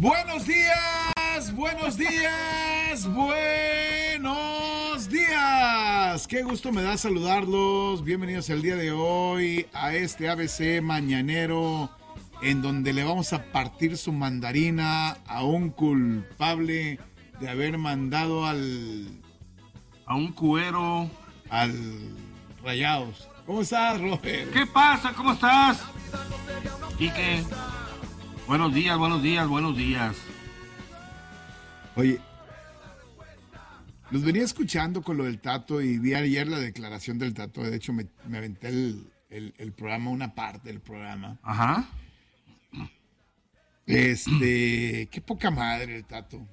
Buenos días, buenos días, buenos días. Qué gusto me da saludarlos. Bienvenidos el día de hoy a este ABC mañanero en donde le vamos a partir su mandarina a un culpable de haber mandado a un cuero al Rayados. ¿Cómo estás, Robert? ¿Qué pasa? ¿Cómo estás? Quique. Buenos días, buenos días, buenos días. Oye, los venía escuchando con lo del Tato y vi ayer la declaración del Tato. De hecho, me aventé el programa, una parte del programa. Ajá. Qué poca madre el Tato.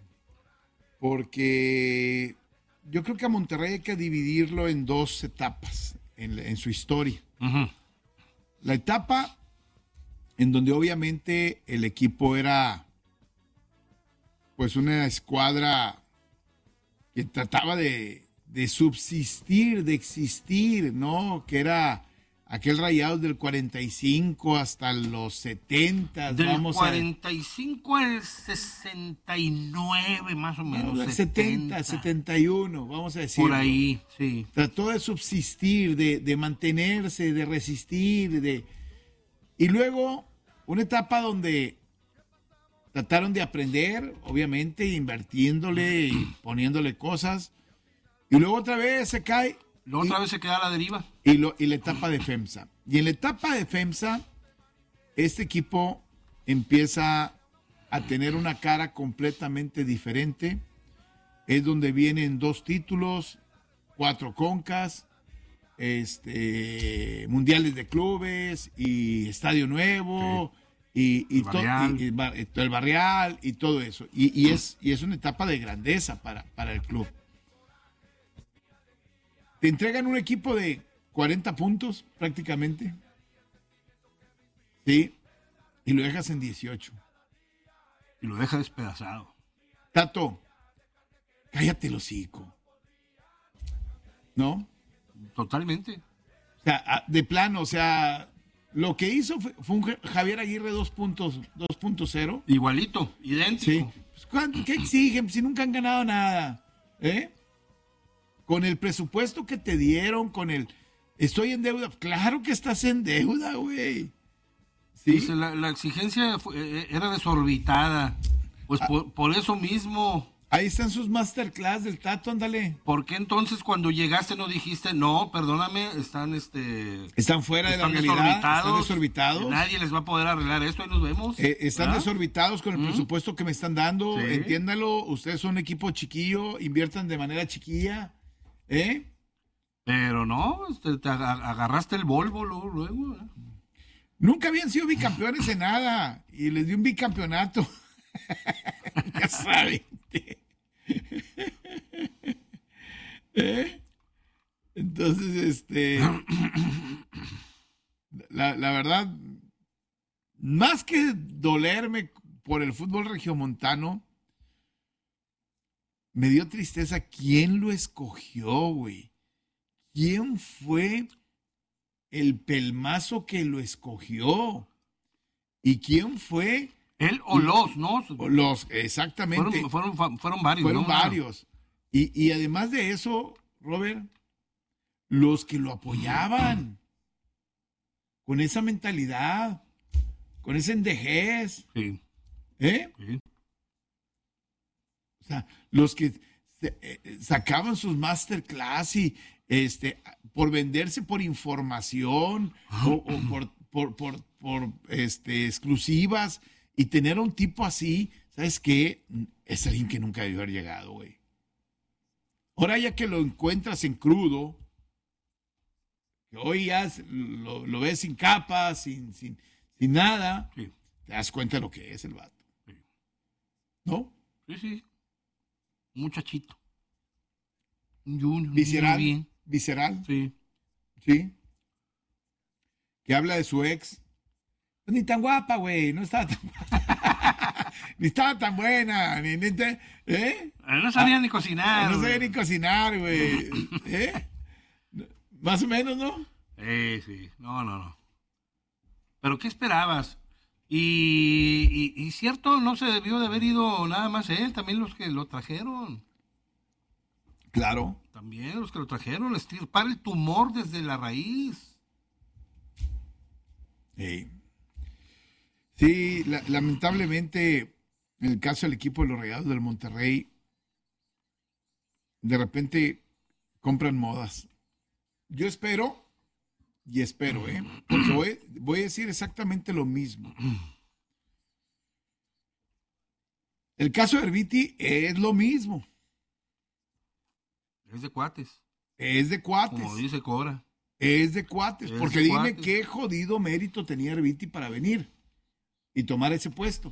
Porque yo creo que a Monterrey hay que dividirlo en dos etapas en su historia. Uh-huh. La etapa en donde obviamente el equipo era pues una escuadra que trataba de subsistir, de existir, ¿no? Que era aquel Rayados del 45 hasta los 70. Del 45 al 69 más o menos. No, 70, 71, vamos a decir. Por ahí, sí. Trató de subsistir, de mantenerse, de resistir, y luego una etapa donde trataron de aprender, obviamente, invirtiéndole y poniéndole cosas, y luego otra vez se cae. Luego otra vez se queda a la deriva. Y la etapa de FEMSA. Y en la etapa de FEMSA, este equipo empieza a tener una cara completamente diferente. Es donde vienen 2 títulos, 4 concas, mundiales de clubes y estadio nuevo, sí. y el Barrial y todo eso. Y es una etapa de grandeza para el club. Te entregan un equipo de 40 puntos prácticamente, sí, y lo dejas en 18. Y lo deja despedazado. Tato, cállate el hocico. ¿No? Totalmente. O sea, de plano, o sea, lo que hizo fue un Javier Aguirre 2.0. Igualito, idéntico. Sí. Pues, ¿qué exigen si nunca han ganado nada? Con el presupuesto que te dieron, estoy en deuda. Claro que estás en deuda, güey. ¿Sí? Dice, la exigencia era desorbitada. Pues por eso mismo. Ahí están sus masterclass del Tato, ándale. ¿Por qué entonces cuando llegaste no dijiste, no, perdóname, están fuera de la realidad, están desorbitados. Nadie les va a poder arreglar esto, ahí nos vemos. Están desorbitados con el presupuesto que me están dando, sí. Entiéndalo, ustedes son un equipo chiquillo, inviertan de manera chiquilla, Pero no, te agarraste el Volvo luego. Nunca habían sido bicampeones en nada, y les di un bicampeonato. Ya saben. Entonces, la verdad, más que dolerme por el fútbol regiomontano, me dio tristeza quién lo escogió, güey. ¿Quién fue el pelmazo que lo escogió? ¿Y quién fue? Él o los, ¿no? Los, exactamente. Fueron varios. Fueron ¿no? varios. Y además de eso, Robert, los que lo apoyaban, con esa mentalidad, con esa endejez. Sí. Sí. O sea, los que sacaban sus masterclass y por venderse por información o por exclusivas y tener a un tipo así, ¿sabes qué? Es alguien que nunca debió haber llegado, güey. Ahora ya que lo encuentras en crudo, que hoy ya lo ves sin capas, sin nada, sí. Te das cuenta de lo que es el vato. Sí. ¿No? Sí. Un muchachito. Un junior. Visceral. Bien. Visceral. Sí. Sí. Que habla de su ex. Pues ni tan guapa, güey. No estaba tan ni estaba tan buena. No sabía ni cocinar. No sabía ni cocinar, güey. Más o menos, ¿no? Sí. No. ¿Pero qué esperabas? Y Y cierto, no se debió de haber ido nada más él, también los que lo trajeron. Claro. También los que lo trajeron, estirpar el tumor desde la raíz. Sí, lamentablemente, en el caso del equipo de los Rayados del Monterrey, de repente compran modas. Yo espero, porque voy a decir exactamente lo mismo. El caso de Herbiti es lo mismo. Es de cuates. Es de cuates. Como dice Cora. Es de cuates. Es porque de dime cuates. qué jodido mérito tenía Herbiti para venir y tomar ese puesto.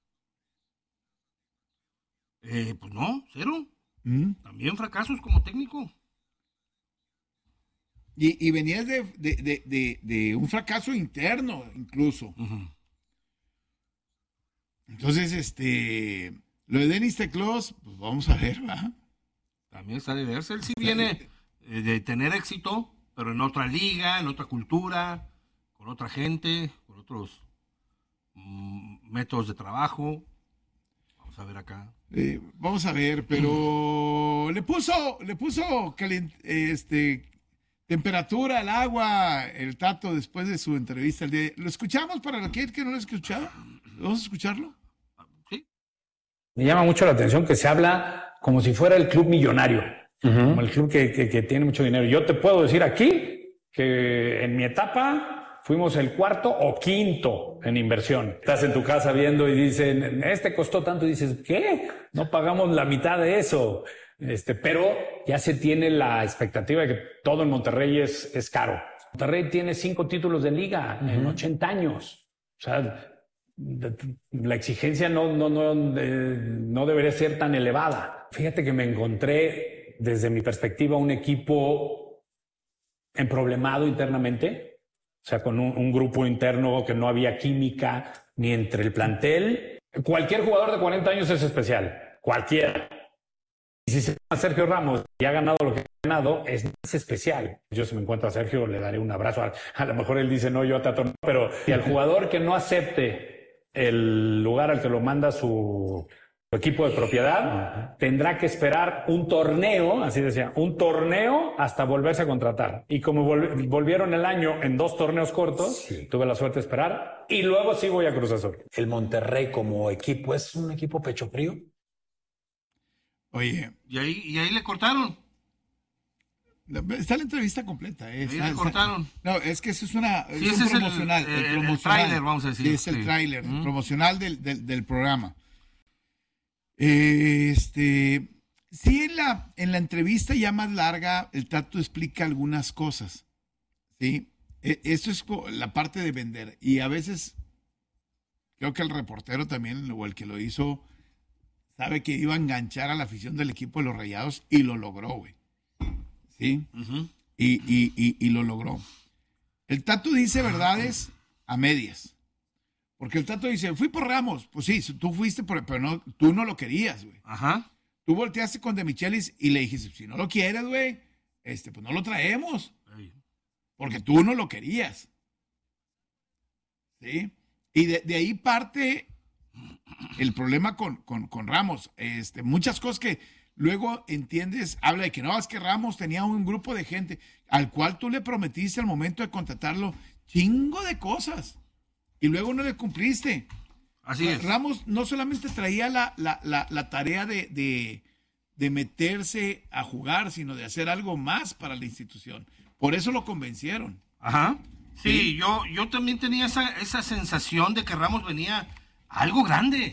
Pues no, cero. ¿Mm? También fracasos como técnico. Y venías de un fracaso interno, incluso. Uh-huh. Entonces, lo de Denis Teclós, pues vamos a ver, ¿va? También está de verse. Él sí viene de tener éxito, pero en otra liga, en otra cultura, con otra gente, con otros métodos de trabajo. Vamos a ver acá. Vamos a ver, pero le puso temperatura al agua el Tato después de su entrevista. ¿Lo escuchamos para aquel que no lo ha escuchado? ¿Vamos a escucharlo? Sí. Me llama mucho la atención que se habla como si fuera el club millonario, como el club que tiene mucho dinero. Yo te puedo decir aquí que en mi etapa fuimos el cuarto o quinto en inversión. Estás en tu casa viendo y dicen, costó tanto, y dices, ¿qué? No pagamos la mitad de eso. Pero ya se tiene la expectativa de que todo en Monterrey es caro. Monterrey tiene 5 títulos de liga en 80 años. O sea, la exigencia no debería ser tan elevada. Fíjate que me encontré, desde mi perspectiva, un equipo emproblemado internamente. O sea, con un grupo interno que no había química ni entre el plantel. Cualquier jugador de 40 años es especial. Cualquiera. Y si se llama Sergio Ramos y ha ganado lo que ha ganado, es especial. Yo, si me encuentro a Sergio, le daré un abrazo. A lo mejor él dice, no, yo a Tato no. Pero si al jugador que no acepte el lugar al que lo manda su equipo de propiedad, tendrá que esperar un torneo, así decía, un torneo hasta volverse a contratar. Y como volvieron el año en 2 torneos cortos, tuve la suerte de esperar. Y luego sí voy a Cruz Azul. El Monterrey como equipo, ¿es un equipo pecho frío? Oye. Y ahí le cortaron. Está la entrevista completa. Ahí le cortaron. No, es que eso es un promocional. El tráiler, vamos a decir. Sí, es el tráiler, promocional del programa. Sí, en la entrevista ya más larga, el Tato explica algunas cosas. ¿Sí? Esto es la parte de vender. Y a veces, creo que el reportero también, o el que lo hizo, sabe que iba a enganchar a la afición del equipo de los Rayados y lo logró, güey. ¿Sí? Uh-huh. Y lo logró. El Tato dice verdades a medias. Porque el Tato dice, fui por Ramos. Pues sí, tú fuiste, pero no, tú no lo querías, güey. Ajá. Tú volteaste con De Michelis y le dijiste, si no lo quieres, güey, pues no lo traemos. Ay. Porque tú no lo querías. ¿Sí? Y de ahí parte el problema con Ramos. Muchas cosas que luego entiendes, habla de que no, es que Ramos tenía un grupo de gente al cual tú le prometiste al momento de contratarlo chingo de cosas. Y luego no le cumpliste. Así es. Ramos no solamente traía la tarea de meterse a jugar, sino de hacer algo más para la institución. Por eso lo convencieron. Ajá. Sí, yo también tenía esa sensación de que Ramos venía a algo grande.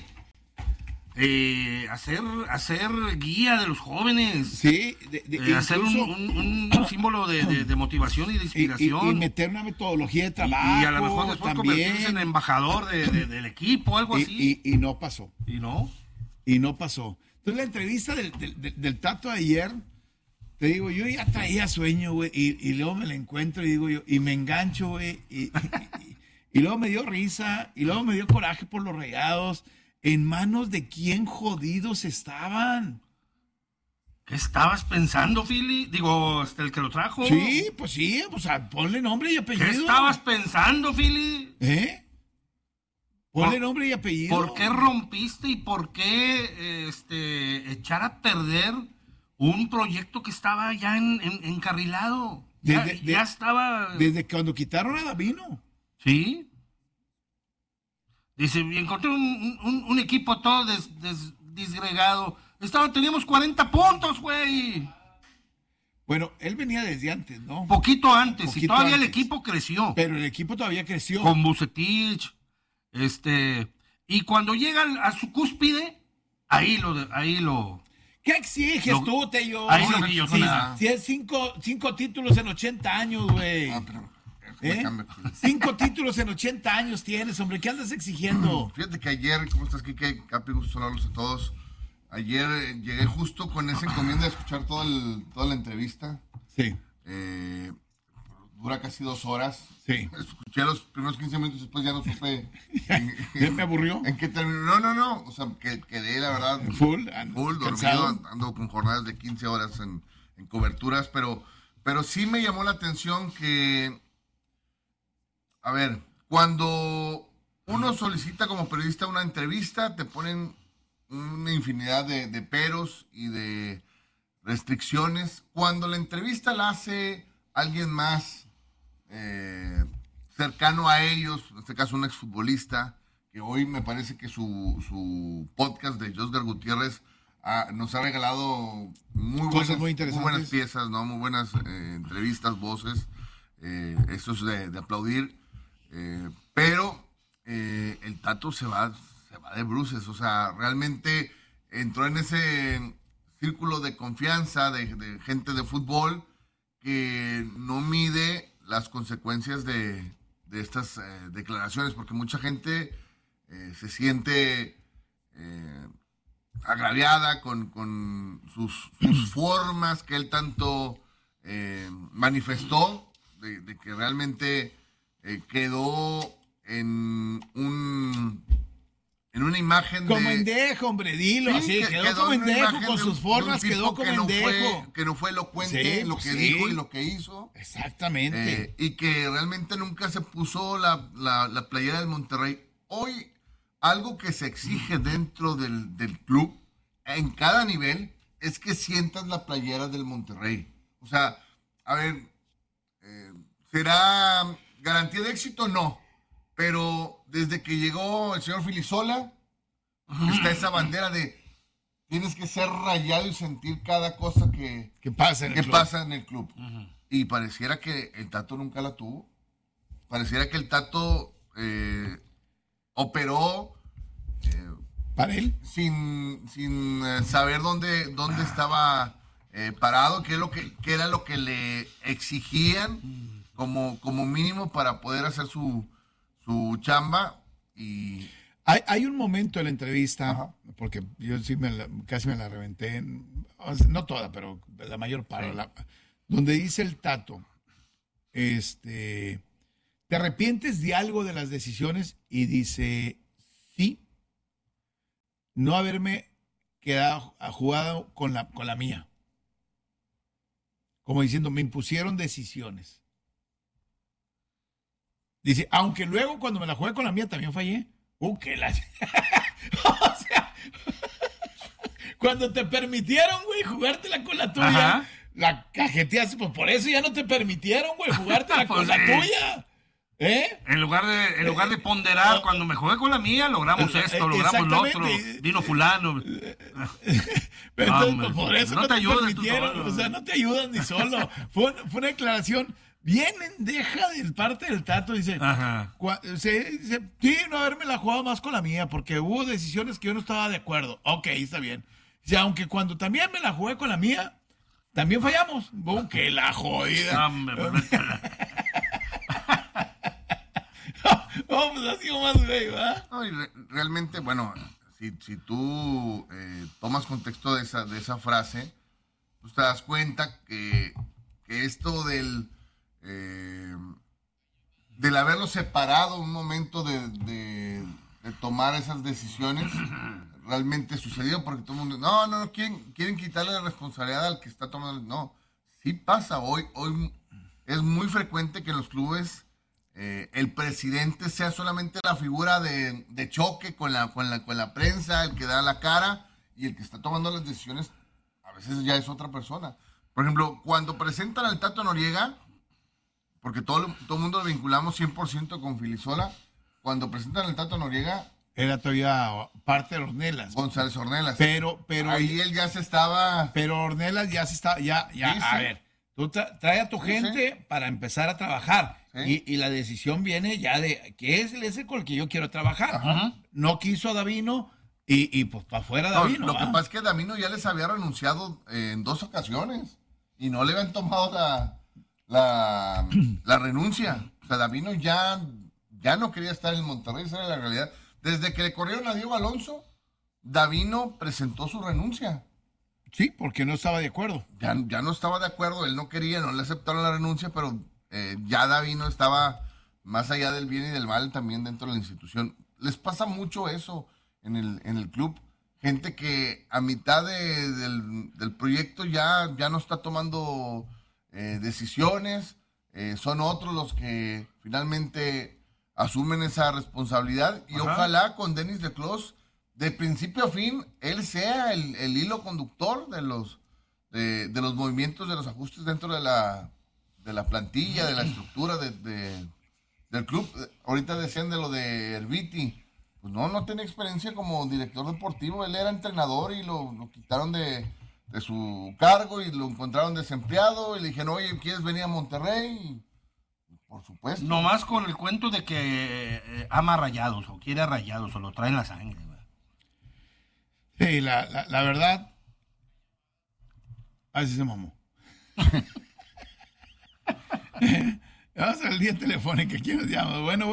Hacer guía de los jóvenes. Sí. Hacer un símbolo de motivación y de inspiración. Y meter una metodología de trabajo. Y a lo mejor después convertirse en embajador del equipo, algo así. Y no pasó. ¿Y no? Y no pasó. Entonces la entrevista del Tato ayer, te digo, yo ya traía sueño, güey, y luego me la encuentro y digo yo, y me engancho, güey, y luego me dio risa, y luego me dio coraje por los Rayados. ¿En manos de quién jodidos estaban? ¿Qué estabas pensando, Philly? Digo, el que lo trajo. Sí, pues ponle nombre y apellido. ¿Qué estabas pensando, Philly? Ponle nombre y apellido. ¿Por qué rompiste y por qué echar a perder un proyecto que estaba ya encarrilado? Ya estaba... Desde cuando quitaron a Davino. Sí. Dice, encontré un equipo todo disgregado. Teníamos 40 puntos, güey. Bueno, él venía desde antes, ¿no? Poquito antes, y todavía el antes. equipo creció. Pero el equipo todavía creció. Con Vucetich, y cuando llegan a su cúspide, ahí lo... ¿Qué exiges tú, Tello? Ahí lo guillotina. Si es cinco títulos en 80 años, güey. No, pero ¿Eh? 5 títulos en 80 años tienes, hombre. ¿Qué andas exigiendo? Fíjate que ayer, ¿cómo estás, Kike? Capi, gusto saludarlos a todos. Ayer llegué justo con esa encomienda de escuchar toda la entrevista. Sí. Dura casi 2 horas. Sí. Escuché los primeros 15 minutos, después ya no supe. ¿Ya me aburrió? ¿En qué terminó? No. O sea, quedé, la verdad, Full, dormido. Ando con jornadas de 15 horas en coberturas, pero sí me llamó la atención que, a ver, cuando uno solicita como periodista una entrevista, te ponen una infinidad de peros y de restricciones. Cuando la entrevista la hace alguien más cercano a ellos, en este caso un exfutbolista, que hoy me parece que su podcast de Josgar Gutiérrez nos ha regalado muy buenas piezas, ¿no? Muy buenas entrevistas, voces. Eso es de aplaudir. Pero el Tato se va de bruces. O sea, realmente entró en ese círculo de confianza de gente de fútbol que no mide las consecuencias de estas declaraciones, porque mucha gente se siente agraviada con sus formas que él tanto manifestó, de que realmente quedó en una imagen como endejo, hombre, dilo así, quedó como endejo con sus formas, quedó como endejo. Que no fue elocuente en lo que dijo y lo que hizo. Exactamente. Y que realmente nunca se puso la playera del Monterrey. Hoy, algo que se exige dentro del club, en cada nivel, es que sientas la playera del Monterrey. O sea, a ver, ¿será garantía de éxito? No. Pero desde que llegó el señor Filisola, está esa bandera de tienes que ser rayado y sentir cada cosa que pasa en el club. Y pareciera que el Tato nunca la tuvo. Pareciera que el Tato operó para él sin saber dónde estaba parado, qué era lo que le exigían como mínimo para poder hacer su chamba. Y hay un momento en la entrevista, ajá, porque yo sí casi me la reventé, no toda, pero la mayor parte, sí, donde dice el Tato, ¿te arrepientes de algo de las decisiones? Y dice, sí, no haberme quedado jugado con la mía. Como diciendo, me impusieron decisiones. Dice, aunque luego cuando me la jugué con la mía también fallé. Que la... O sea, cuando te permitieron, güey, jugártela con la tuya, ajá, la cajeteaste, pues por eso ya no te permitieron, güey, jugártela pues con la tuya. En lugar de ponderar, cuando me jugué con la mía, logramos esto, logramos lo otro, vino fulano. Pero entonces, pues por eso no te permitieron, o sea, no te ayudan ni solo. Fue una declaración bien endeja de parte del Tato, dice, sí, no haberme la jugado más con la mía, porque hubo decisiones que yo no estaba de acuerdo. Ok, está bien. Dice, aunque cuando también me la jugué con la mía, también fallamos. Que la jodida. Pues así más güey, ¿verdad? No, y realmente, bueno, si tú tomas contexto de esa frase, pues te das cuenta que esto del haberlo separado un momento de tomar esas decisiones realmente sucedió, porque todo el mundo no quieren quitarle la responsabilidad al que está tomando. No, sí pasa hoy es muy frecuente que en los clubes el presidente sea solamente la figura de choque con la prensa, el que da la cara, y el que está tomando las decisiones a veces ya es otra persona. Por ejemplo, cuando presentan al Tato Noriega, porque todo el mundo lo vinculamos 100% con Filisola, cuando presentan al Tato Noriega... Era todavía parte de Ornelas. González Ornelas. Pero ahí él ya se estaba... Pero Ornelas ya se estaba... Ya, Sí, a ver, tú trae a tu gente Sí. para empezar a trabajar. Sí. Y la decisión viene ya de que es ese con el que yo quiero trabajar. Ajá. No quiso a Davino y pues para afuera Davino. Lo que pasa es que Davino ya les había renunciado en 2 ocasiones y no le habían tomado la renuncia. O sea, Davino ya no quería estar en Monterrey, esa era la realidad. Desde que le corrieron a Diego Alonso, Davino presentó su renuncia. Sí, porque no estaba de acuerdo. Ya no estaba de acuerdo, él no quería, no le aceptaron la renuncia, pero ya Davino estaba más allá del bien y del mal también dentro de la institución. Les pasa mucho eso en el club. Gente que a mitad del proyecto ya no está tomando decisiones, son otros los que finalmente asumen esa responsabilidad y ojalá con Denis Leclos, de principio a fin, él sea el hilo conductor de los movimientos, de los ajustes dentro de la plantilla, de la estructura del club. Ahorita decían de lo de Erviti, pues no tenía experiencia como director deportivo, él era entrenador y lo quitaron de su cargo y lo encontraron desempleado y le dijeron, oye, ¿quieres venir a Monterrey? Por supuesto. Nomás con el cuento de que ama Rayados o quiere a Rayados o lo trae en la sangre. ¿Verdad? Sí, la verdad, así se mamó. Vamos al día telefónico, ¿quién nos llama? Bueno.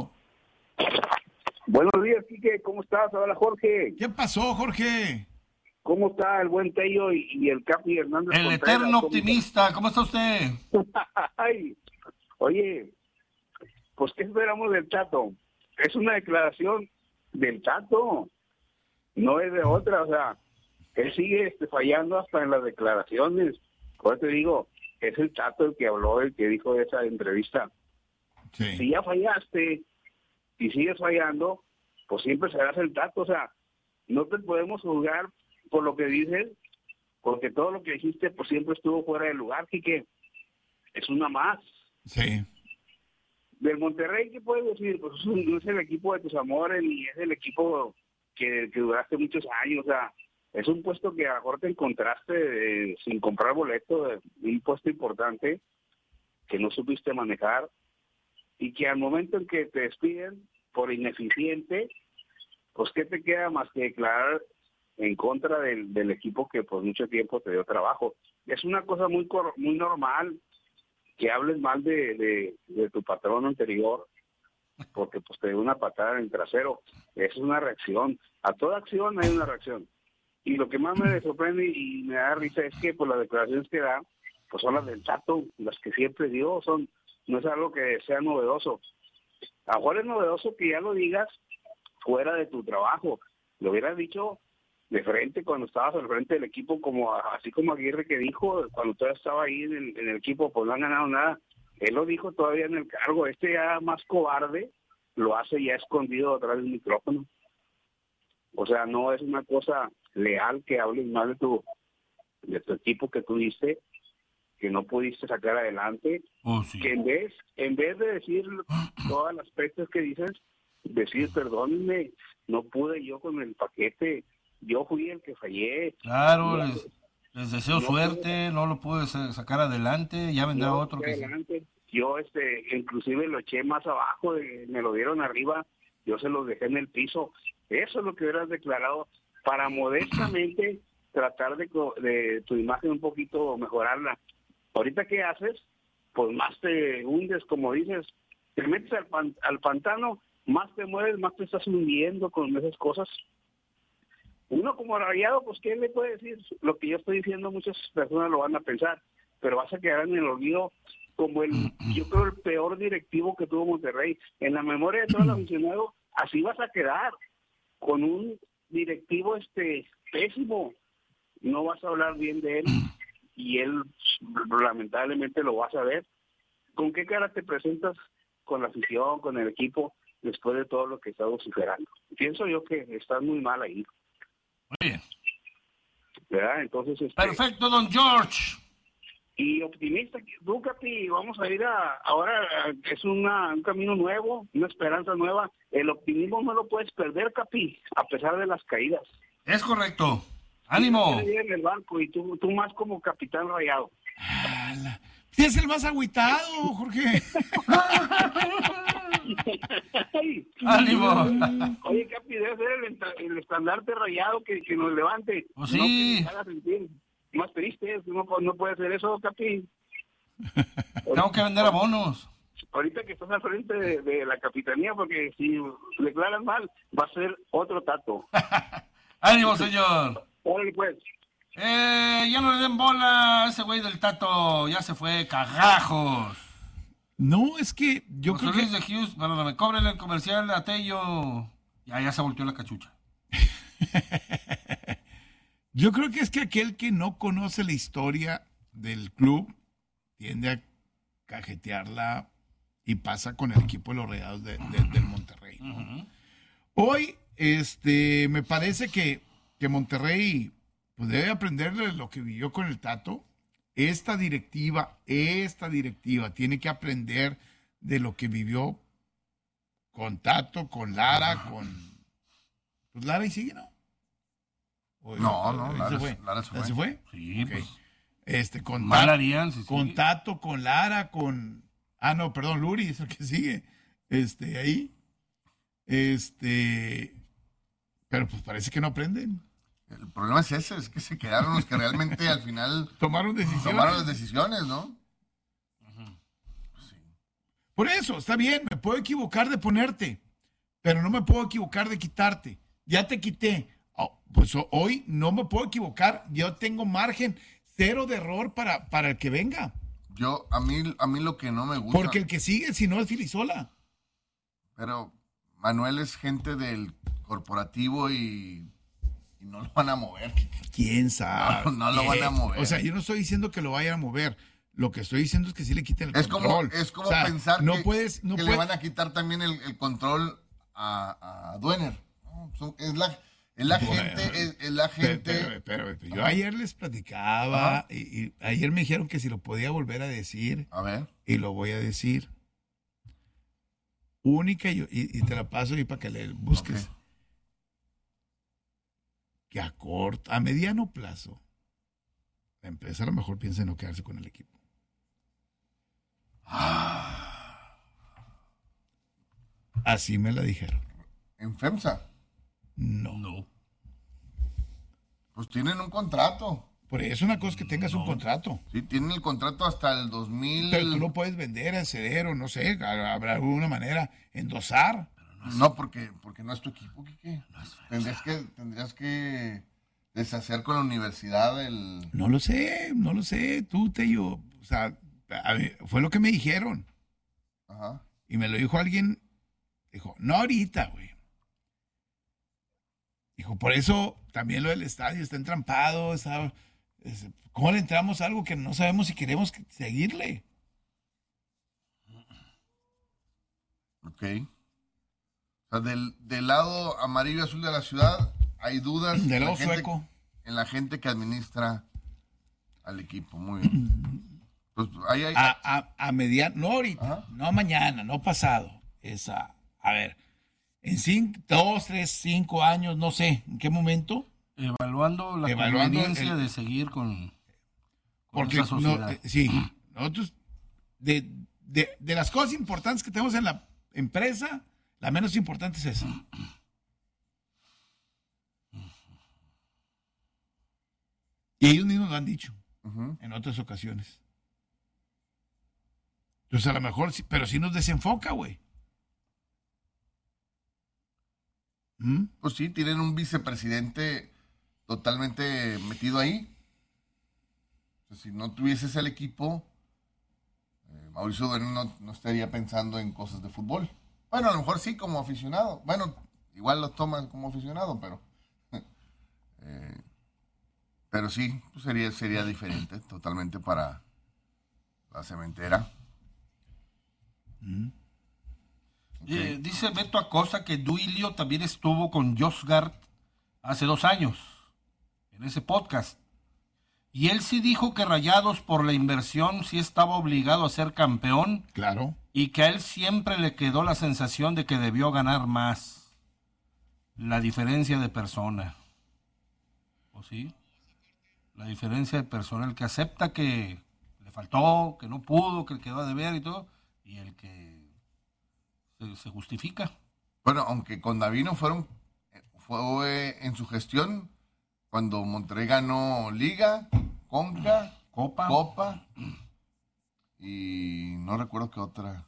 Buenos días, Quique, ¿cómo estás? Hola, Jorge. ¿Qué pasó, Jorge? ¿Cómo está el buen Tello y el Capi Hernández? El Contreras? eterno optimista, ¿cómo está usted? Ay, oye, pues ¿qué esperamos del Tato? Es una declaración del Tato, no es de otra, o sea, él sigue fallando hasta en las declaraciones. Por eso te digo, es el Tato el que habló, el que dijo de esa entrevista. Sí. Si ya fallaste y sigues fallando, pues siempre serás el Tato, o sea, no te podemos juzgar por lo que dices, porque todo lo que dijiste pues siempre estuvo fuera de lugar, Quique. Es una más. Sí. Del Monterrey, ¿qué puedes decir? Pues no es el equipo de tus amores, ni es el equipo que duraste muchos años, o sea, es un puesto que a lo mejor te encontraste sin comprar boleto, un puesto importante que no supiste manejar, y que al momento en que te despiden por ineficiente, pues ¿qué te queda más que declarar en contra del equipo que por mucho tiempo te dio trabajo? Es una cosa muy normal que hables mal de tu patrón anterior, porque pues te dio una patada en el trasero. Es una reacción. A toda acción hay una reacción. Y lo que más me sorprende y me da risa es que pues las declaraciones que da, pues son las del Tato, las que siempre dio, no es algo que sea novedoso. A lo mejor es novedoso que ya lo digas fuera de tu trabajo. Lo hubieras dicho de frente cuando estabas al frente del equipo, así como Aguirre, que dijo cuando todavía estaba ahí en el equipo, pues no han ganado nada. Él lo dijo todavía en el cargo. Ya más cobarde lo hace ya escondido atrás del micrófono. O sea, no es una cosa leal que hables mal de tu equipo que tú diste, que no pudiste sacar adelante. Oh, sí. Que en vez de decir todas las aspectos que dices, decir perdónenme, no pude yo con el paquete, yo fui el que fallé. Claro, No, les deseo suerte, no lo pude sacar adelante, ya vendrá otro que adelante. Yo inclusive lo eché más abajo, me lo dieron arriba, yo se los dejé en el piso. Eso es lo que hubieras declarado para modestamente tratar de tu imagen un poquito mejorarla. Ahorita, ¿qué haces? Pues más te hundes, como dices, te metes al pantano, más te mueves, más te estás hundiendo con esas cosas. Uno como Rayado, pues ¿qué le puede decir? Lo que yo estoy diciendo muchas personas lo van a pensar, pero vas a quedar en el olvido como yo creo el peor directivo que tuvo Monterrey. En la memoria de todo el aficionado, así vas a quedar, con un directivo pésimo. No vas a hablar bien de él y él lamentablemente lo vas a ver. ¿Con qué cara te presentas con la afición, con el equipo, después de todo lo que está vociferando. Pienso yo que estás muy mal ahí. Muy bien. ¿Verdad? Entonces, perfecto, don George. Y optimista, tú, Capi, vamos a ir ahora es un camino nuevo, una esperanza nueva. El optimismo no lo puedes perder, Capi, a pesar de las caídas. Es correcto. ¡Ánimo! En el banco y tú más como capitán Rayado. Sí, es el más agüitado, Jorge. ¡Ánimo! Oye, Capi, debe ser el estandarte Rayado que nos levante. Oh, sí. No, que nos haga sentir más triste. No puede ser eso, Capi. Tengo que vender abonos. Ahorita que estás al frente de la capitanía, porque si declaras mal, va a ser otro tato. ¡Ánimo, señor! Órale, pues. Ya no le den bola a ese güey del Tato. Ya se fue, cagajos. No, es que yo José creo Luis que... de Hughes, bueno, me cobren el comercial a Tello. Ya se volteó la cachucha. Yo creo que es que aquel que no conoce la historia del club tiende a cajetearla y pasa con el equipo de los Rayados del Monterrey, ¿no? Uh-huh. Hoy, me parece que Monterrey pues debe aprender de lo que vivió con el Tato. Esta directiva tiene que aprender de lo que vivió con Tato, con Lara, pues Lara y sigue, ¿no? Lara se fue. Sí, okay. Pues. Con mal Tato, harían, si con sigue. Tato, con Lara, con... Ah, no, perdón, Luri es el que sigue. Ahí. Pero pues parece que no aprenden. El problema es ese, es que se quedaron los que realmente al final tomaron las decisiones, ¿no? Uh-huh. Sí. Por eso, está bien, me puedo equivocar de ponerte, pero no me puedo equivocar de quitarte. Ya te quité. Pues hoy no me puedo equivocar, yo tengo margen cero de error para el que venga. A mí lo que no me gusta. Porque el que sigue, si no, es Filisola. Pero Manuel es gente del corporativo y no lo van a mover. ¿Quién sabe? No lo van a mover. O sea, yo no estoy diciendo que lo vayan a mover. Lo que estoy diciendo es que sí le quiten el control. Es como pensar que le van a quitar también el control a Duener. No, es la gente. Pero, yo ayer les platicaba y ayer me dijeron que si lo podía volver a decir. A ver. Y lo voy a decir. Única y te la paso ahí para que le busques. Okay. Que a mediano plazo la empresa a lo mejor piensa en no quedarse con el equipo. Así me la dijeron. ¿En FEMSA? No. Pues tienen un contrato. Por eso una cosa es que tengas un contrato. Sí, tienen el contrato hasta el 2000. Pero tú lo puedes vender, ceder o no sé, habrá alguna manera, endosar. No, porque no es tu equipo, ¿qué? Tendrías que deshacer con la universidad el... No lo sé, tú, Tello. O sea, fue lo que me dijeron. Ajá. Y me lo dijo alguien, dijo, no ahorita, güey. Dijo, por eso también lo del estadio está entrampado, ¿cómo le entramos a algo que no sabemos si queremos seguirle? Ok. O sea, del lado amarillo y azul de la ciudad hay dudas del lado sueco en la gente que administra al equipo. Muy bien. Pues ahí hay... a mediano, no ahorita, ajá, no mañana, no pasado. A ver, en 2, 3, 5 años, no sé, ¿en qué momento? Evaluando la conveniencia de seguir con esa sociedad. Sí, nosotros, de las cosas importantes que tenemos en la empresa, la menos importante es esa. Y ellos mismos lo han dicho en otras ocasiones. Entonces, a lo mejor, pero sí nos desenfoca, güey. Pues sí, tienen un vicepresidente totalmente metido ahí. O sea, si no tuvieses el equipo, Mauricio Dueñas no estaría pensando en cosas de fútbol. Bueno, a lo mejor sí como aficionado. Bueno, igual lo toman como aficionado, pero sí, pues sería diferente totalmente para la cementera. Dice Beto Acosta que Duilio también estuvo con Josgard hace 2 años en ese podcast. Y él sí dijo que Rayados por la inversión sí estaba obligado a ser campeón. Claro. Y que a él siempre le quedó la sensación de que debió ganar más. La diferencia de persona. ¿O sí? La diferencia de persona. El que acepta que le faltó, que no pudo, que le quedó a deber y todo. Y el que se justifica. Bueno, aunque con Davino fue en su gestión cuando Monterrey ganó Liga, Conca, Copa y no recuerdo qué otra.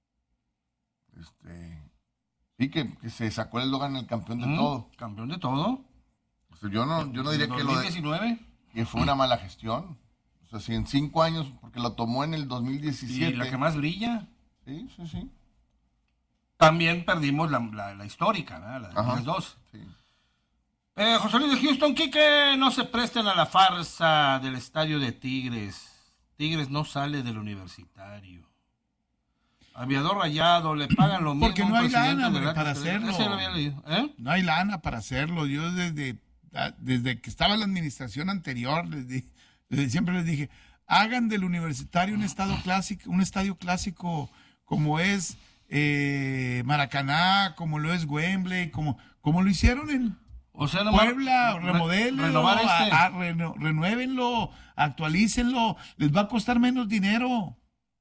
Sí, que se sacó el Logan el campeón de todo. ¿Campeón de todo? O sea, yo no diría que 2019 que fue una mala gestión. O sea, si en 5 años, porque lo tomó en el 2017. ¿Y la que más brilla? Sí. También perdimos la histórica, ¿verdad? La de 2012. Sí. José Luis de Houston, Quique, no se presten a la farsa del estadio de Tigres. Tigres no sale del Universitario. Aviador Rayado, le pagan lo mismo. Porque no hay lana para hacerlo. Ese lo había leído. No hay lana para hacerlo. Yo desde que estaba en la administración anterior, siempre les dije, hagan del Universitario un estadio clásico como es Maracaná, como lo es Wembley, como lo hicieron en Puebla, remodelenlo, renuévenlo, actualícenlo, les va a costar menos dinero.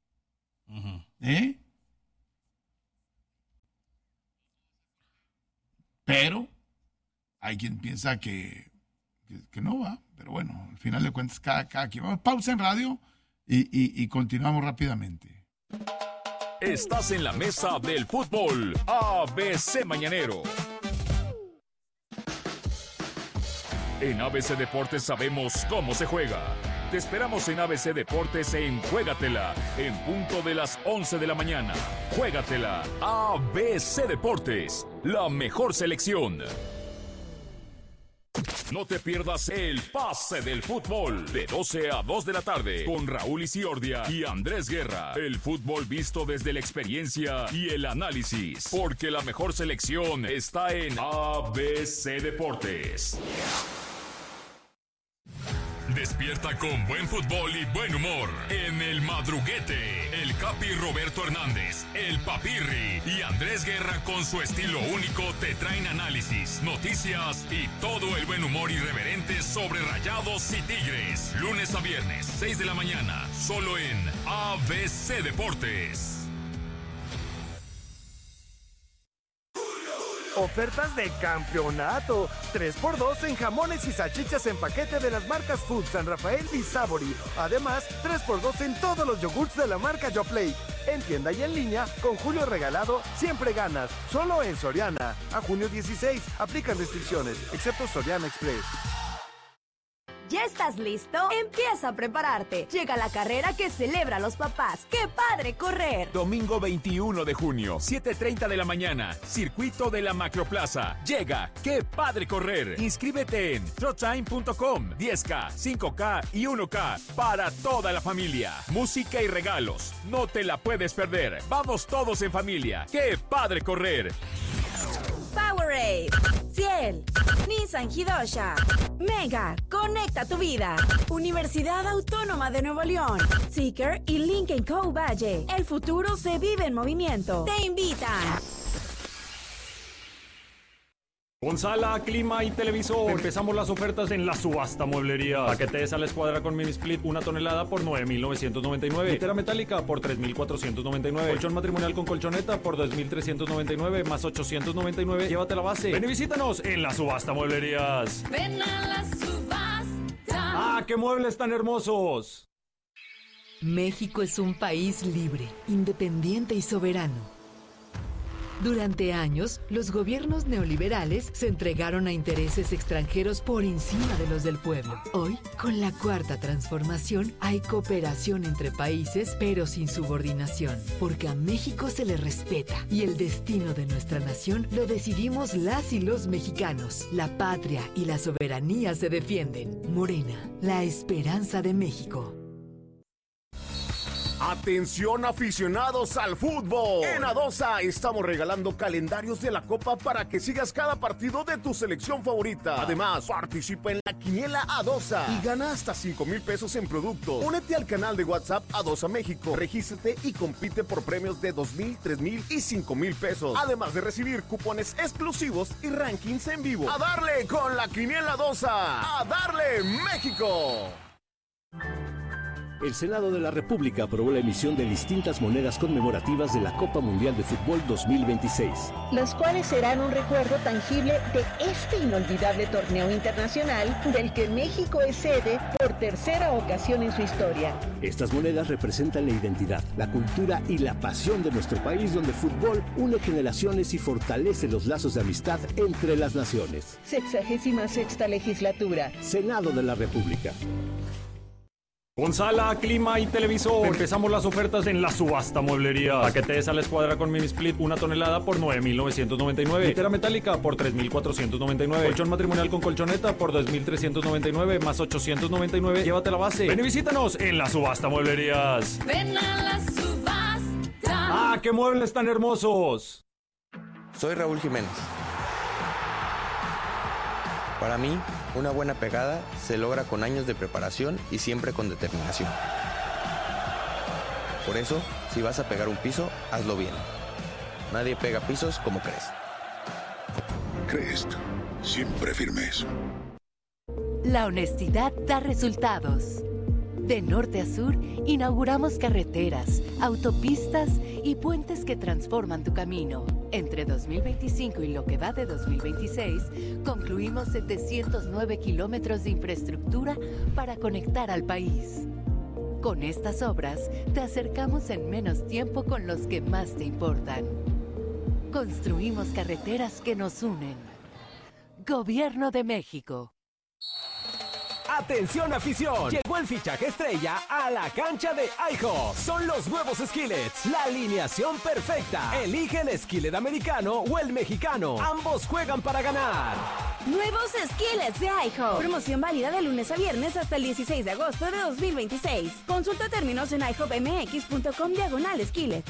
Pero hay quien piensa que no va, pero bueno, al final de cuentas cada quien. Vamos, pausa en radio y continuamos rápidamente. Estás en la mesa del fútbol ABC Mañanero. En ABC Deportes sabemos cómo se juega. Te esperamos en ABC Deportes en Juégatela, en punto de las 11 de la mañana. Juégatela, ABC Deportes, la mejor selección. No te pierdas el pase del fútbol, de 12 a 2 de la tarde, con Raúl Isiordia y Andrés Guerra. El fútbol visto desde la experiencia y el análisis, porque la mejor selección está en ABC Deportes. Despierta con buen fútbol y buen humor en El Madruguete. El Capi Roberto Hernández, el Papirri y Andrés Guerra con su estilo único te traen análisis, noticias y todo el buen humor irreverente sobre Rayados y Tigres. Lunes a viernes, 6 de la mañana, solo en ABC Deportes. Ofertas de campeonato. 3x2 en jamones y salchichas en paquete de las marcas Food, San Rafael y Sabori. Además, 3x2 en todos los yogurts de la marca Yoplait. En tienda y en línea, con Julio Regalado, siempre ganas. Solo en Soriana. A junio 16. Aplican restricciones, excepto Soriana Express. ¿Ya estás listo? Empieza a prepararte. Llega la carrera que celebra a los papás. ¡Qué padre correr! Domingo 21 de junio, 7:30 de la mañana, circuito de la Macroplaza. Llega ¡Qué padre correr! Inscríbete en trotime.com. 10K, 5K y 1K para toda la familia. Música y regalos. No te la puedes perder. Vamos todos en familia. ¡Qué padre correr! Powerade, Ciel, Nissan Hidosha, Mega, conecta tu vida. Universidad Autónoma de Nuevo León, Seeker y Lincoln Co. Valle. El futuro se vive en movimiento. Te invitan. Con sala, clima y televisor. Empezamos las ofertas en la subasta mueblería. Paquete de sala escuadra con mini split 1 tonelada por 9,999. Litera metálica por 3,499. Colchón matrimonial con colchoneta por 2,399 más 899. Llévate la base. Ven y visítanos en la subasta mueblerías. Ven a la subasta. ¡Ah, qué muebles tan hermosos! México es un país libre, independiente y soberano. Durante años, los gobiernos neoliberales se entregaron a intereses extranjeros por encima de los del pueblo. Hoy, con la Cuarta Transformación, hay cooperación entre países, pero sin subordinación, porque a México se le respeta y el destino de nuestra nación lo decidimos las y los mexicanos. La patria y la soberanía se defienden. Morena, la esperanza de México. Atención aficionados al fútbol. En Adosa estamos regalando calendarios de la Copa para que sigas cada partido de tu selección favorita. Además, participa en la quiniela Adosa y gana hasta 5,000 pesos en productos. Únete al canal de WhatsApp Adosa México. Regístrate y compite por premios de 2,000, 3,000 y 5,000 pesos. Además de recibir cupones exclusivos y rankings en vivo. ¡A darle con la quiniela Adosa! ¡A darle México! El Senado de la República aprobó la emisión de distintas monedas conmemorativas de la Copa Mundial de Fútbol 2026. Las cuales serán un recuerdo tangible de este inolvidable torneo internacional del que México es sede por tercera ocasión en su historia. Estas monedas representan la identidad, la cultura y la pasión de nuestro país, donde el fútbol une generaciones y fortalece los lazos de amistad entre las naciones. 66ª legislatura. Senado de la República. Con sala, clima y televisor. Empezamos las ofertas en la subasta mueblería. Paquetes a la escuadra con mini split 1 tonelada por 9,999. Litera metálica por 3,499. Colchón matrimonial con colchoneta por 2,399 más 899. Llévate la base. Ven y visítanos en la subasta mueblerías. Ven a la subasta. ¡Ah, qué muebles tan hermosos! Soy Raúl Jiménez. Para mí, una buena pegada se logra con años de preparación y siempre con determinación. Por eso, si vas a pegar un piso, hazlo bien. Nadie pega pisos como Crest. Crest, siempre firmes. La honestidad da resultados. De norte a sur, inauguramos carreteras, autopistas y puentes que transforman tu camino. Entre 2025 y lo que va de 2026, concluimos 709 kilómetros de infraestructura para conectar al país. Con estas obras, te acercamos en menos tiempo con los que más te importan. Construimos carreteras que nos unen. Gobierno de México. ¡Atención afición! Llegó el fichaje estrella a la cancha de IHOP. Son los nuevos skillets, la alineación perfecta. Elige el skillet americano o el mexicano. Ambos juegan para ganar. Nuevos skillets de IHOP. Promoción válida de lunes a viernes hasta el 16 de agosto de 2026. Consulta términos en ihopmx.com/skillets.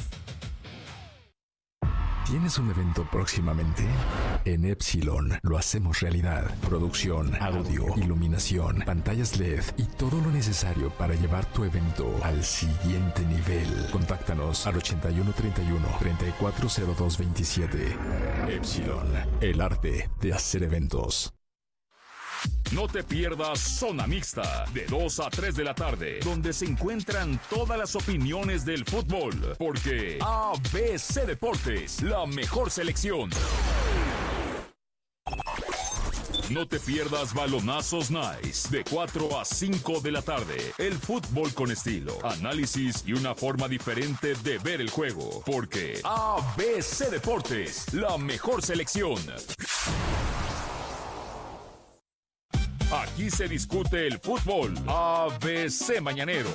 ¿Tienes un evento próximamente? En Epsilon lo hacemos realidad. Producción, audio, iluminación, pantallas LED y todo lo necesario para llevar tu evento al siguiente nivel. Contáctanos al 8131-340227. Epsilon, el arte de hacer eventos. No te pierdas Zona Mixta, de 2 a 3 de la tarde, donde se encuentran todas las opiniones del fútbol, porque ABC Deportes, la mejor selección. No te pierdas Balonazos Nice, de 4 a 5 de la tarde, el fútbol con estilo, análisis y una forma diferente de ver el juego, porque ABC Deportes, la mejor selección. Aquí se discute el fútbol. ABC Mañanero.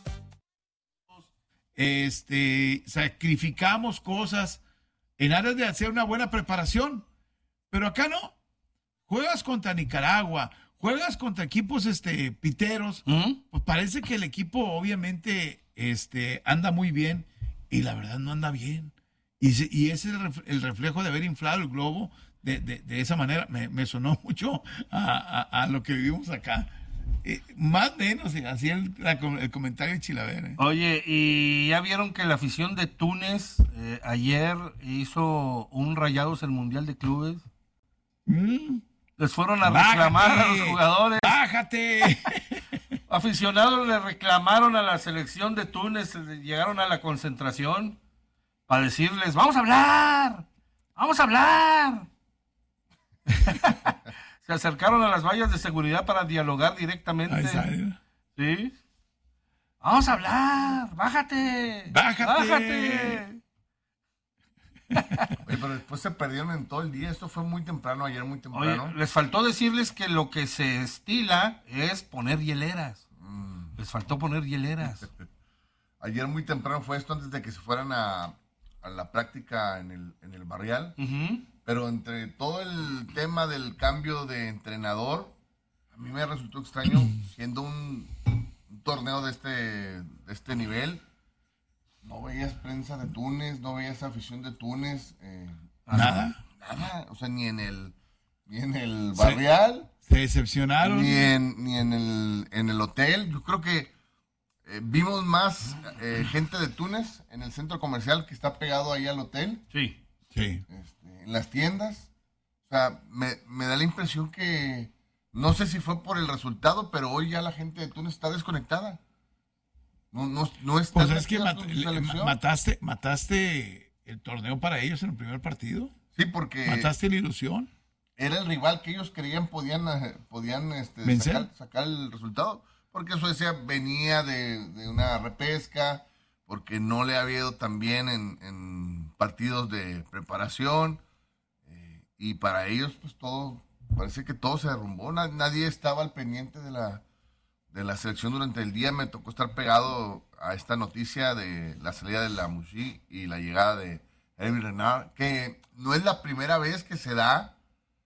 Sacrificamos cosas en aras de hacer una buena preparación, pero acá no. Juegas contra Nicaragua, juegas contra equipos piteros, pues parece que el equipo obviamente anda muy bien y la verdad no anda bien. Y ese es el reflejo de haber inflado el globo de esa manera. Me sonó mucho a lo que vivimos acá. Más o menos, así el comentario de Chilaver. Oye, y ya vieron que la afición de Túnez ayer hizo un Rayados el Mundial de Clubes. Les fueron a reclamar a los jugadores. ¡Bájate! Aficionados le reclamaron a la selección de Túnez, llegaron a la concentración para decirles, ¡vamos a hablar! ¡Vamos a hablar! Se acercaron a las vallas de seguridad para dialogar directamente. ¿Sí? ¡Vamos a hablar! ¡Bájate! ¡Bájate! Oye, pero después se perdieron en todo el día. Esto fue muy temprano, ayer muy temprano. Oye, les faltó decirles que lo que se estila es poner hieleras. Les faltó poner hieleras. Ayer muy temprano fue esto, antes de que se fueran a la práctica en el Barrial. Pero entre todo el tema del cambio de entrenador, a mí me resultó extraño, siendo un torneo de este nivel, no veías prensa de Túnez, no veías afición de Túnez. Nada. Nada, o sea, ni en el barrial. Se decepcionaron. Ni en el hotel. Yo creo que vimos más gente de Túnez en el centro comercial que está pegado ahí al hotel. Sí. En las tiendas. O sea, me da la impresión que, no sé si fue por el resultado, pero hoy ya la gente de Túnez está desconectada. No está. Pues es que mataste el torneo para ellos en el primer partido. Sí, porque mataste la ilusión. Era el rival que ellos creían podían sacar el resultado. Porque Suecia venía de una repesca, porque no le había ido tan bien en partidos de preparación. Y para ellos, pues parece que todo se derrumbó. Nadie estaba al pendiente de la selección durante el día. Me tocó estar pegado a esta noticia de la salida de la Mouchi y la llegada de Hervé Renard, que no es la primera vez que se da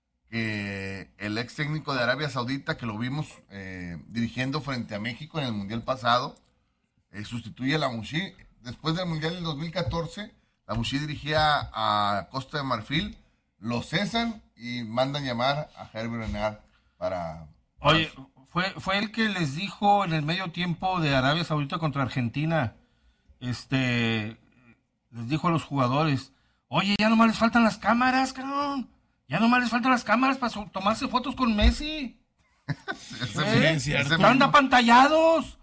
que el ex técnico de Arabia Saudita, que lo vimos dirigiendo frente a México en el Mundial pasado, sustituye a la Mouchi. Después del Mundial del 2014, la Mouchi dirigía a Costa de Marfil, lo cesan y mandan llamar a Hervé Renard para... Oye, fue el que les dijo en el medio tiempo de Arabia Saudita contra Argentina, les dijo a los jugadores, oye, ya nomás les faltan las cámaras, cabrón. Ya nomás les faltan las cámaras para tomarse fotos con Messi. Están apantallados.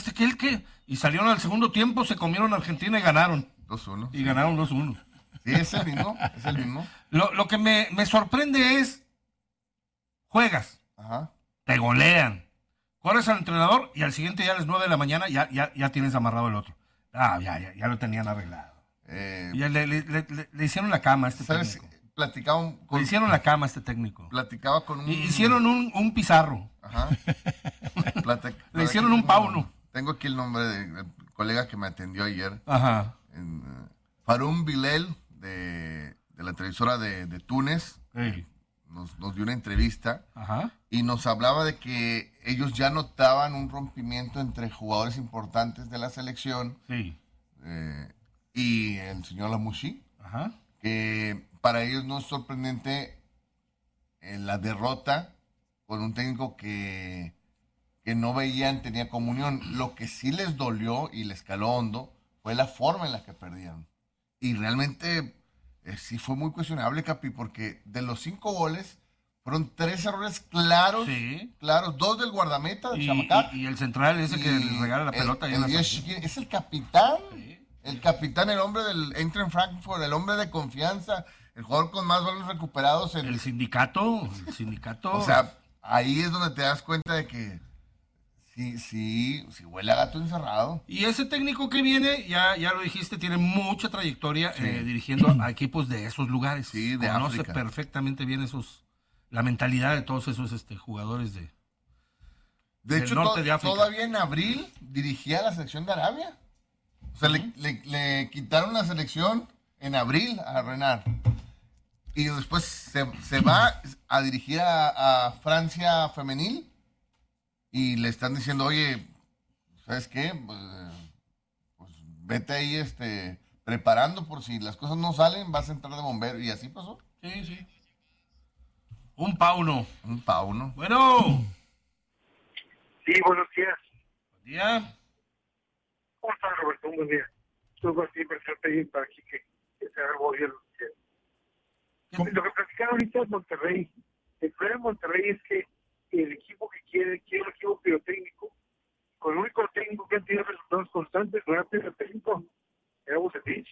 Y salieron al segundo tiempo, se comieron a Argentina y ganaron. 2-1. Y ganaron 2-1. Sí, es el mismo. Lo que me sorprende es, juegas, te golean, corres al entrenador y al siguiente día a las 9 de la mañana ya tienes amarrado el otro. Ya lo tenían arreglado. Ya le hicieron la cama a este técnico. Le hicieron la cama a este técnico. Platicaba con un... Hicieron un pizarro. Ajá. Le hicieron un pauno. Tengo aquí el nombre del colega que me atendió ayer. Ajá. Faroum Bilel, de la televisora de Túnez. Sí. Nos dio una entrevista. Ajá. Y nos hablaba de que ellos ya notaban un rompimiento entre jugadores importantes de la selección. Sí. Y el señor Lamouchi. Ajá. Que para ellos no es sorprendente la derrota con un técnico que no veían, tenía comunión. Lo que sí les dolió y les caló hondo fue la forma en la que perdieron. Y realmente sí fue muy cuestionable, Capi, porque de los 5 goles fueron 3 errores claros, claros, 2 del guardameta, del Chamacá. Y el central ese que le regala la pelota. Es el capitán. Sí. El capitán, el hombre del Eintracht Frankfurt, el hombre de confianza, el jugador con más balones recuperados. El sindicato. O sea, ahí es donde te das cuenta de que sí huele a gato encerrado. Y ese técnico que viene, ya lo dijiste, tiene mucha trayectoria dirigiendo a equipos de esos lugares. Sí, de Conoce África. perfectamente bien la mentalidad de todos esos jugadores de hecho, norte de África. Todavía en abril dirigía la selección de Arabia. O sea, le quitaron la selección en abril a Renard. Y después se va a dirigir a Francia femenil. Y le están diciendo, oye, ¿sabes qué? Pues vete ahí preparando por si las cosas no salen, vas a entrar de bombero. Y así pasó. Sí. Un pauno. Bueno. Sí, buenos días. Buen día. ¿Cómo estás, Roberto? Un buen día. Estuvo así, presente para aquí que se haga el gobierno. Lo que platicaron ahorita es Monterrey. El problema de Monterrey es que el equipo que quiere un equipo pirotécnico. Con el único técnico que han tenido resultados constantes no era pirotécnico, era Bucetich.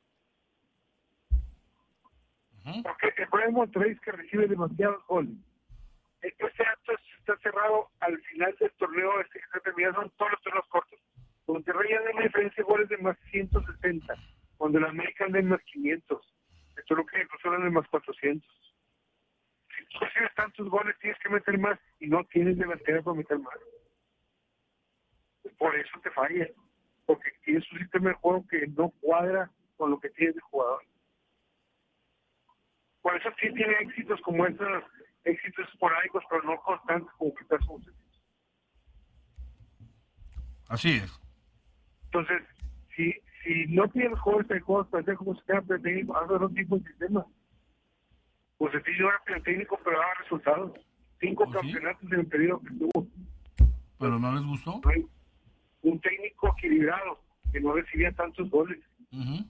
Porque el problema de Monterrey es que recibe demasiados goles. Este acto está cerrado al final del torneo que está terminado, son todos los torneos cortos. Monterrey anda en una diferencia de goles de más 160, cuando el América anda en más 500. Esto es lo que incluso anda en más 400. Si tú recibes tantos goles, tienes que meter más y no tienes delantera para meter más. Por eso te falla, porque tienes un sistema de juego que no cuadra con lo que tienes de jugador. Por eso sí tiene éxitos como estos, éxitos esporádicos, pero no constantes como quitar sus. Así es. Entonces, si si no tienes jugadores para hacer como se queda el técnico, haz otro tipo de sistema. Pues así yo era el técnico, pero daba resultados. 5 campeonatos en el periodo que tuvo. ¿Pero no les gustó? Un técnico equilibrado, que no recibía tantos goles.